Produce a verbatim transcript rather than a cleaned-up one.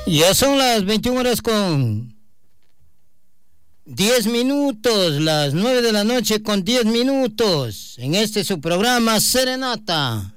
Ya son las veintiuna horas con diez minutos, las nueve de la noche con diez minutos, en este su programa Serenata.